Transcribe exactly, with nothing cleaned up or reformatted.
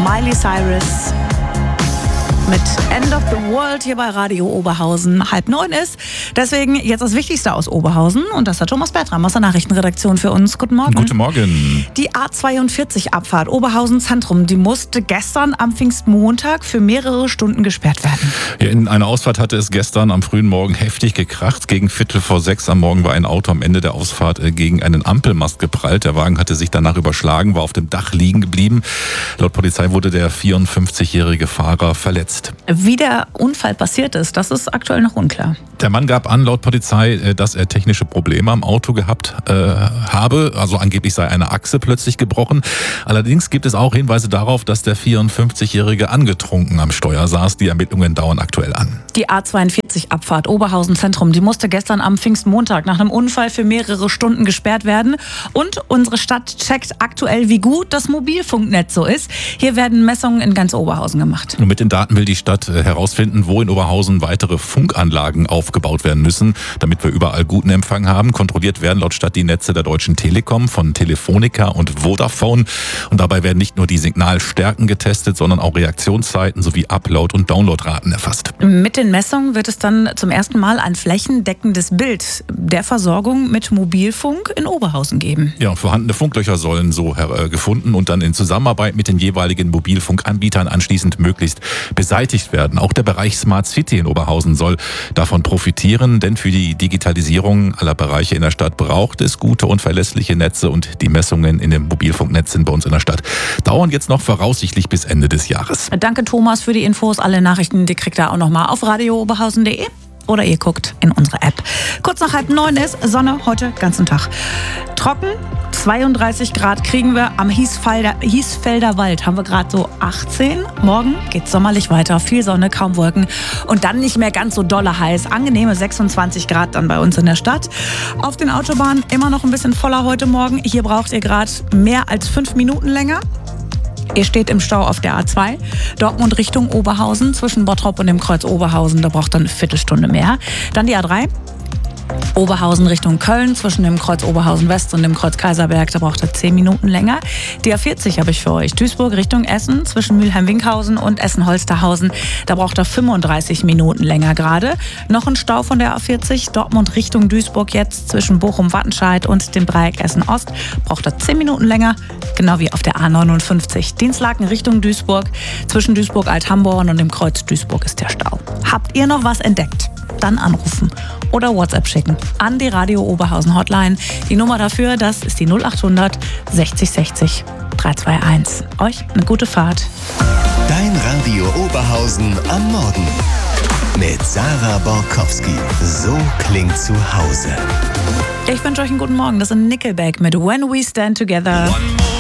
Miley Cyrus mit End of the World hier bei Radio Oberhausen. Halb neun ist. Deswegen jetzt das Wichtigste aus Oberhausen. Und das hat Thomas Bertram aus der Nachrichtenredaktion für uns. Guten Morgen. Guten Morgen. Die A zweiundvierzig Abfahrt Oberhausen Zentrum, die musste gestern am Pfingstmontag für mehrere Stunden gesperrt werden. Ja, in einer Ausfahrt hatte es gestern am frühen Morgen heftig gekracht. Gegen Viertel vor sechs am Morgen war ein Auto am Ende der Ausfahrt gegen einen Ampelmast geprallt. Der Wagen hatte sich danach überschlagen, war auf dem Dach liegen geblieben. Laut Polizei wurde der vierundfünfzigjährige Fahrer verletzt. Wie der Unfall passiert ist, das ist aktuell noch unklar. Der Mann gab an, laut Polizei, dass er technische Probleme am Auto gehabt äh, habe. Also angeblich sei eine Achse plötzlich gebrochen. Allerdings gibt es auch Hinweise darauf, dass der vierundfünfzigjährige angetrunken am Steuer saß. Die Ermittlungen dauern aktuell an. Die A zweiundvierzig Abfahrt Oberhausen Zentrum, die musste gestern am Pfingstmontag nach einem Unfall für mehrere Stunden gesperrt werden. Und unsere Stadt checkt aktuell, wie gut das Mobilfunknetz so ist. Hier werden Messungen in ganz Oberhausen gemacht. Und mit den Daten will die Stadt herausfinden, wo in Oberhausen weitere Funkanlagen aufgebaut werden müssen, damit wir überall guten Empfang haben. Kontrolliert werden laut Stadt die Netze der Deutschen Telekom, von Telefonica und Vodafone. Und dabei werden nicht nur die Signalstärken getestet, sondern auch Reaktionszeiten sowie Upload- und Downloadraten erfasst. Mit den Messungen wird es dann zum ersten Mal ein flächendeckendes Bild der Versorgung mit Mobilfunk in Oberhausen geben. Ja, vorhandene Funklöcher sollen so äh, gefunden und dann in Zusammenarbeit mit den jeweiligen Mobilfunkanbietern anschließend möglichst beseitigt werden. Auch der Bereich Smart City in Oberhausen soll davon profitieren, denn für die Digitalisierung aller Bereiche in der Stadt braucht es gute und verlässliche Netze und die Messungen in den Mobilfunknetzen bei uns in der Stadt dauern jetzt noch voraussichtlich bis Ende des Jahres. Danke Thomas für die Infos. Alle Nachrichten, die kriegt ihr auch nochmal auf radio oberhausen punkt de oder ihr guckt in unsere App. Kurz nach halb neun ist Sonne heute ganzen Tag. Trocken, zweiunddreißig Grad kriegen wir. Am Hiesfelder, Hiesfelder Wald haben wir gerade so achtzehn. Morgen geht's sommerlich weiter. Viel Sonne, kaum Wolken. Und dann nicht mehr ganz so dolle heiß. Angenehme sechsundzwanzig Grad dann bei uns in der Stadt. Auf den Autobahnen immer noch ein bisschen voller heute Morgen. Hier braucht ihr gerade mehr als fünf Minuten länger. Ihr steht im Stau auf der A zwei, Dortmund Richtung Oberhausen, zwischen Bottrop und dem Kreuz Oberhausen, da braucht ihr eine Viertelstunde mehr. Dann die A drei, Oberhausen Richtung Köln, zwischen dem Kreuz Oberhausen West und dem Kreuz Kaiserberg, da braucht ihr zehn Minuten länger. Die A vierzig habe ich für euch, Duisburg Richtung Essen, zwischen Mülheim-Winkhausen und Essen-Holsterhausen, da braucht ihr fünfunddreißig Minuten länger gerade. Noch ein Stau von der A vierzig, Dortmund Richtung Duisburg jetzt, zwischen Bochum-Wattenscheid und dem Dreieck Essen-Ost, braucht ihr zehn Minuten länger, genau wie auf der A neunundfünfzig. Dienstlaken Richtung Duisburg, zwischen Duisburg-Althamborn und dem Kreuz Duisburg ist der Stau. Habt ihr noch was entdeckt? Dann anrufen oder WhatsApp schicken an die Radio Oberhausen Hotline. Die Nummer dafür, das ist die null achthundert sechzig sechzig dreihunderteinundzwanzig. Euch eine gute Fahrt. Dein Radio Oberhausen am Morgen mit Sarah Borkowski. So klingt zu Hause. Ich wünsche euch einen guten Morgen. Das ist Nickelback mit When We Stand Together. One more.